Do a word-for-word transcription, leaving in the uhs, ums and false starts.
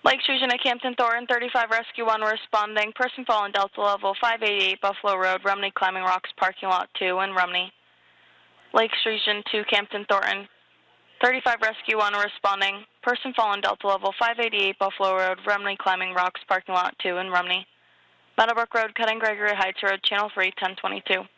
Lakes Region at Campton Thornton, thirty-five Rescue one responding. Person fallen Delta Level five eighty-eight Buffalo Road, Rumney, Climbing Rocks, Parking Lot two in Rumney. Lakes Region two, Campton Thornton, thirty-five Rescue one responding. Person fallen Delta Level five eighty-eight Buffalo Road, Rumney, Climbing Rocks, Parking Lot two in Rumney. Meadowbrook Road, cutting Gregory Heights Road, Channel three, ten twenty-two.